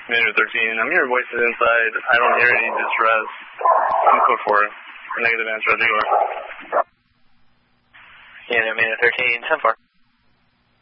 Manager 13, I'm hearing voices inside. I don't hear any distress. I'm code 4. Negative answer, I think. Yeah, Manager 13, 10-4.